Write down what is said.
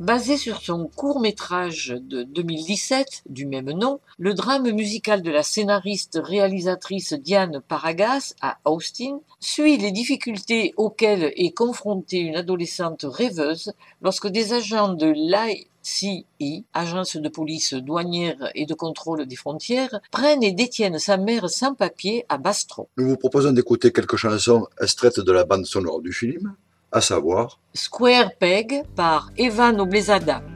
Basé sur son court-métrage de 2017 du même nom, le drame musical de la scénariste-réalisatrice Diane Paragas à Austin suit les difficultés auxquelles est confrontée une adolescente rêveuse lorsque des agents de l'ICE, agence de police douanière et de contrôle des frontières, prennent et détiennent sa mère sans papier à Bastrop. Nous vous proposons d'écouter quelques chansons extraites de la bande sonore du film, à savoir Square Peg par Eva Noblezada.